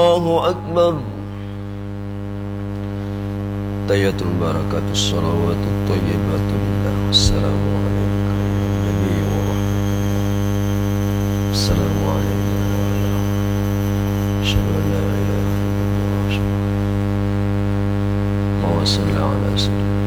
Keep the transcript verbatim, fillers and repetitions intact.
الله أكبر. Tahiyatul barakatus salawatut thayyibatulillah. Assalamualaikum ya Nabi wa rahmatullah. Assalamualaikum wa rahmatullah. Asyhadu an la ilaha illallah. Wa sallallahu ala sayyidina